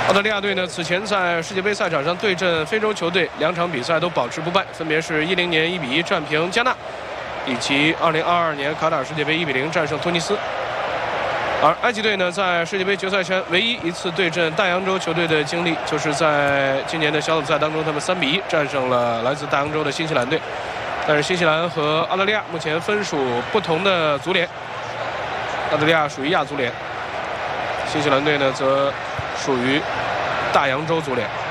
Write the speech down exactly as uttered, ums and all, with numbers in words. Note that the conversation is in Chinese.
澳大利亚队呢，此前在世界杯赛场上对阵非洲球队，两场比赛都保持不败，分别是一零年一比一战平加纳，以及二零二二年卡塔尔世界杯一比零战胜突尼斯。而埃及队呢，在世界杯决赛圈唯一一次对阵大洋洲球队的经历，就是在今年的小组赛当中，他们三比一战胜了来自大洋洲的新西兰队。但是新西兰和澳大利亚目前分属不同的足联，澳大利亚属于亚足联，新西兰队呢则属于大洋洲足联。